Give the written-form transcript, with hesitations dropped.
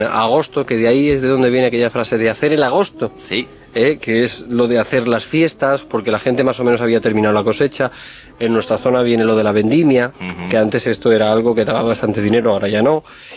Agosto, que de ahí es de donde viene aquella frase de hacer el agosto. Sí. Que es lo de hacer las fiestas, porque la gente más o menos había terminado la cosecha. En nuestra zona viene lo de la vendimia, que antes esto era algo que daba bastante dinero, ahora ya no.